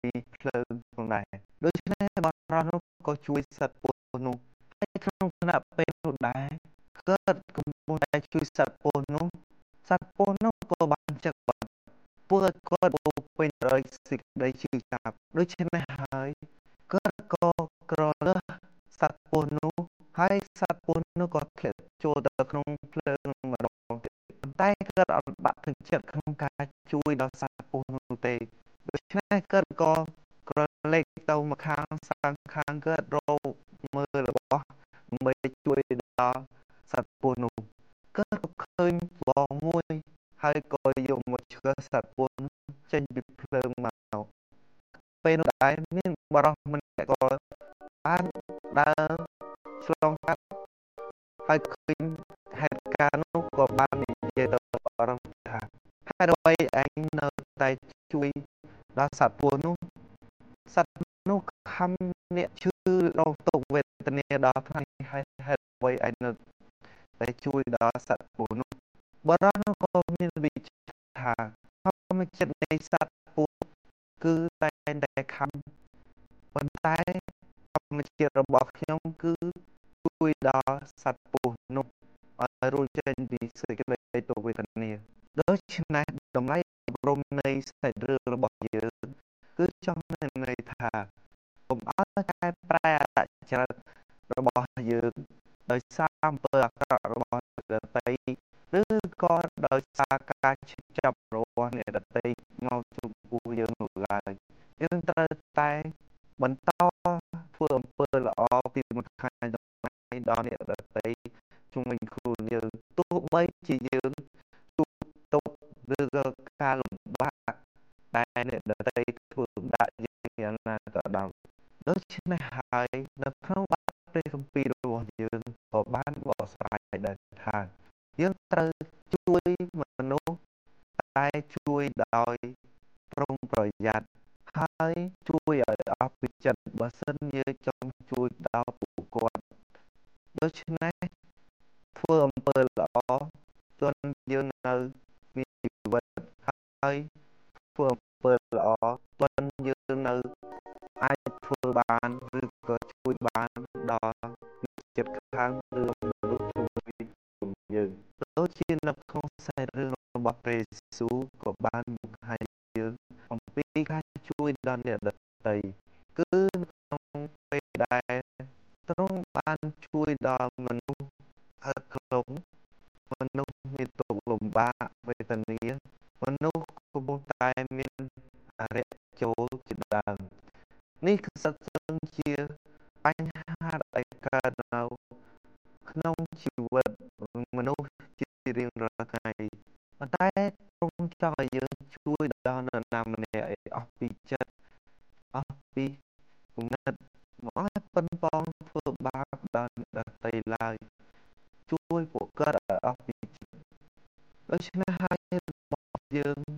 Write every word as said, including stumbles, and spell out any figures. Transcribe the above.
ភ្លើងផងដែរដូច្នេះបរិសុទ្ធនោះក៏ជួយសត្វពស់នោះហើយក្នុងគណៈពេលនោះដែរកើតកំពុងតែជួយសត្វពស់នោះសត្វពស់នោះក៏បានចឹកបាត់ពួកគាត់ពោពេញដោយសេចក្តីជឿចាប់ដូច្នេះហើយគាត់ក៏ក្រលើសសត្វពស់នោះហើយសត្វពស់នោះក៏ធ្លាក់ចូលទៅក្នុងភ្លើងម្ដងទៀតប៉ុន្តែគាត់អត់បាក់ទឹកចិត្តក្នុងការជួយដល់សត្វពស់នោះទេដូច្នេះគាត់ក៏ក្រឡេកទៅមកខាងសាងខាងគាត់រកមើលរបស់ដើម្បីជួយដល់សត្វពស់នោះគាត់ក៏ឃើញបងមួយហើយក៏យកមកឈើសត្វពស់ចេញពីភ្លើងមកពេលនោះដែរមានបរិសុទ្ធម្នាក់ក៏បានដើរឆ្លងកាត់ហើយឃើញហេតុការណ៍នោះក៏បាននិយាយទៅបរិសុទ្ធថាហេតុអ្វីឯងនៅតែជួយដល់សត្វពស់នោះសត្វនោះខំអ្នកឈឺរងទុក្ខវេទនាដល់ថ្ងៃហើយហេតុអ្វីឯងនៅតែជួយដល់សត្វពស់នោះបរិសុទ្ធនោះក៏មានវិចារថាធម្មជាតិនៃសត្វពស់គឺតែងតែខំប៉ុន្តែធម្មជាតិរបស់ខ្ញុំគឺជួយដល់សត្វពស់នោះឲ្យរួចចេញពីសេចក្តីទុក្ខវេទនាដូច្នេះតម្លៃអប់រំនៃសាច់រឿងរបស់យើងគឺចង់មានន័យថាកុំឲ្យកែប្រែអត្តចរិតរបស់យើងដោយសារអំពើអាក្រក់របស់អ្នកដទៃឬក៏ដោយសារការឈឺចាប់របស់អ្នកដទៃមកចំពោះយើងនោះឡើយយើងត្រូវតែបន្តធ្វើអំពើល្អពីមួយថ្ងៃទៅថ្ងៃដល់អ្នកដទៃជុំវិញខ្លួនយើងទោះបីជាយើងជួបទុក្ខឬក៏ការលំបាកដែលអ្នកដទៃធ្វើដាក់យើងយ៉ាងណាក៏ដោយដូច្នេះហើយនៅក្នុងបាតព្រះគម្ពីររបស់យើងក៏បានបកស្រាយដែរថាយើងត្រូវជួយមនុស្សតែជួយដោយប្រុងប្រយ័ត្នហើយជួយឲ្យអស់ពីចិត្តបើសិនយើងចង់ជួយដល់ពួកគាត់ដូច្នេះធ្វើអំពើល្អទោះយើងនៅមានជីវិតហើយធ្វើអំពើល្អទោះយើងនៅអាចធ្វើបានឬក៏ជួយបានដល់ចិត្តខាងឬមនុស្សជុំវិញយើងដូចជានៅក្នុងខ្សែរឿងរបស់ព្រះយេស៊ូវក៏បានបង្ហាញយើងអំពីការជួយដល់អ្នកដទៃគឺក្នុងពេលដែលទ្រង់បានជួយដល់មនុស្សអើក្នុងមនុស្សមានទុក្ខលំបាកវេទនាមនុស្សកំពុងតែមានអរិយចូលជាដើមនេះគឺសិតសឹងជាបញ្ហាដែលកើតនៅក្នុងជីវិតមនុស្សជារៀងរាល់ថ្ងៃប៉ុន្តែទ្រង់ចង់ឲ្យយើងជួយដល់នរណាម្នាក់ឲ្យអស់ពីចិត្តអស់ពីគំនិតមកឲ្យប៉ុនប៉ងធ្វើបាបដល់អ្នកដទៃឡើយជួយពួកគាត់ឲ្យអស់ពីចិត្តដូច្នេះហើយរបស់យើង